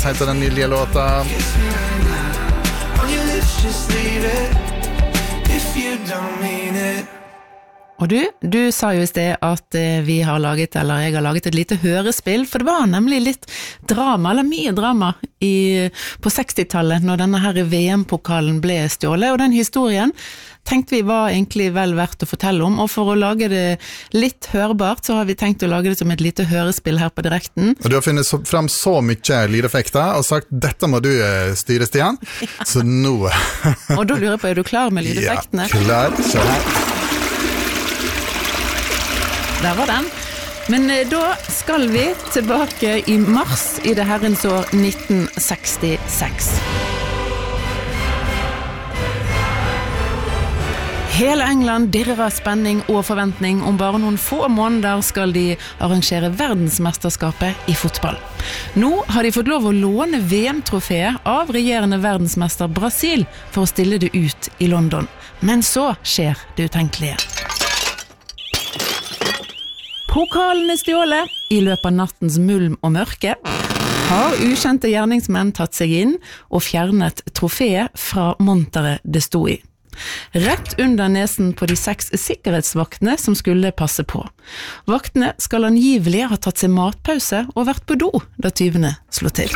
heter den nydelige låta. Og du sa jo I sted at jeg har laget et lite hørespill, for det var nemlig litt drama, eller mye drama, på 60-tallet, når denne her VM-pokalen ble stjålet, og den historien tenkte vi var egentlig vel verdt å fortelle om, og for å lage det litt hørbart, så har vi tenkt å lage det som et lite hørespill her på direkten. Og du har funnet frem så mye lydeffekter, og sagt, dette må du styre, Stian, så nå... Og da lurer jeg på, er du klar med lydeffektene? Ja, klar, så her. Der var den. Men da skal vi tilbake I mars I det herrens år 1966. Hele England dirrer av spenning og forventning. Om bare noen få måneder skal de arrangere verdensmesterskapet I fotball. Nå har de fått lov å låne VM-trofeet av regjerende verdensmester Brasil for å stille det ut I London. Men så skjer det utenkelige. Pokalen stjålet I løpet av nattens mulm og mørke. Har ukjente gjerningsmenn tatt seg inn og fjernet trofeet fra monteret det sto I. Rett under nesen på de 6 sikkerhetsvaktene som skulle passe på. Vaktene skal angivelig ha tatt seg matpause og vært på do da tyvene slo til.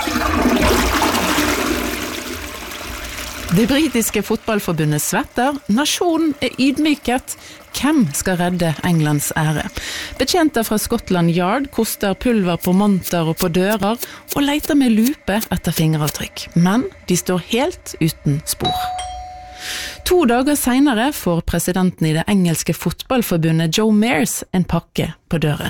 Det britiske fotballforbundet svetter, nasjonen ydmyket. Hvem skal redde Englands ære? Betjenter fra Scotland Yard koster pulver på monter og på dører og leter med lupe etter fingeravtrykk. Men de står helt uten spor. 2 dager senere får presidenten I det engelske fotballforbundet Joe Mears en pakke på døren.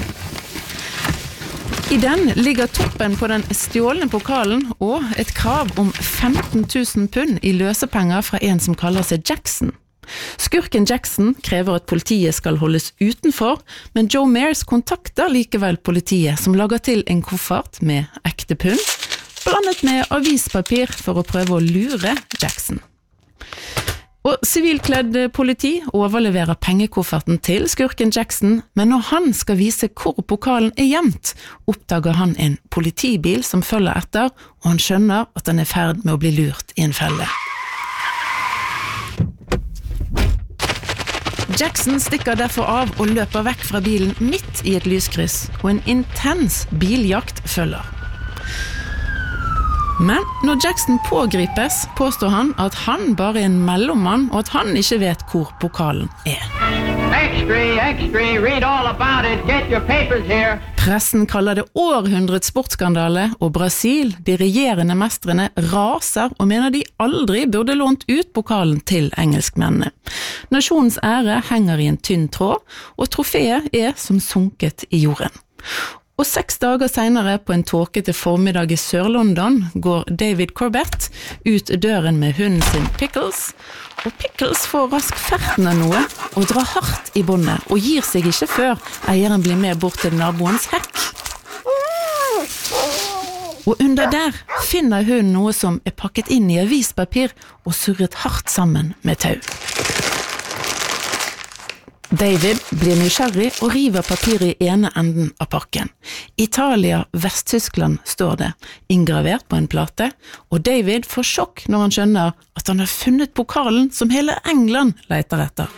I den ligger toppen på den stjålne pokalen og et krav om 15 000 pund I løsepenger fra en som kaller seg Jackson. Skurken Jackson krever at politiet skal holdes utenfor, men Joe Mears kontakter likevel politiet som lager til en koffert med ekte pund, blandet med avispapir for å prøve å lure Jackson. Og sivilkledd politi overleverer pengekofferten til skurken Jackson, men når han skal vise hvor pokalen gjemt, oppdager han en politibil som følger etter, og han skjønner at han I ferd med å bli lurt I en felle. Jackson stikker derfor av og løper vekk fra bilen midt I et lyskryss, og en intens biljakt følger. Men når Jackson pågripes, påstår han at han bare en mellommann, og at han ikke vet hvor pokalen Extra, read all about it, get your papers here. Pressen kaller det århundrets sportsskandale, og Brasil, de regjerende mestrene, raser og mener de aldri burde lånt ut pokalen til engelskmennene. Nasjonens ære henger I en tynn tråd, og trofeet som sunket I jorden. Og 6 dager senere på en tåkete formiddag I Sør-London går David Corbett ut døren med hunden sin Pickles, og Pickles får raskt ferten av noe og drar hardt I båndet og gir seg ikke før eieren blir med bort til naboens hekk. Og under der finner hunden noe som pakket inn I avispapir og surret hardt sammen med tau. David blir nysgjerrig og river papiret I ene enden av pakken. Italia, Vest-Tyskland står det, inngravert på en plate, og David får sjokk når han skjønner at han har funnet pokalen som hele England leter etter.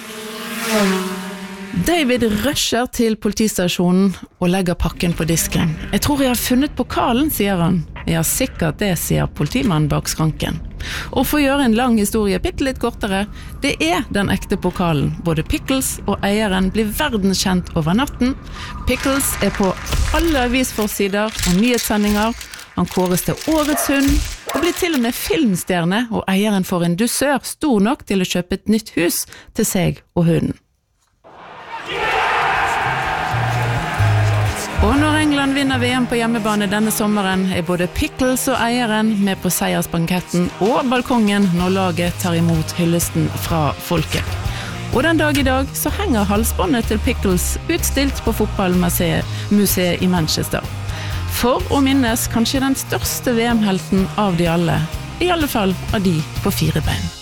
David rusher til politistasjonen og legger pakken på disken. Jeg tror jeg har funnet pokalen, sier han. Ja, sikkert det, sier politimannen bak skranken. Og for å gjøre en lang historie litt kortere, det den ekte pokalen. Både Pickles og eieren blir verdenskjent over natten. Pickles på alle avisforsider og nyhetssendinger. Han kåres til årets hund, og blir til og med filmstjerne, og eieren får en dusør stor nok til å kjøpe et nytt hus til seg og hunden. Og når England vinner VM på hjemmebane denne sommeren, både Pickles og eieren med på seiersbanketten og balkongen når laget tar imot hyllesten fra folket. Og den dag I dag så henger halsbåndet til Pickles utstilt på fotballmuseet I Manchester. For å minnes kanskje den største VM-helten av de alle, I alle fall av de på 4 bein.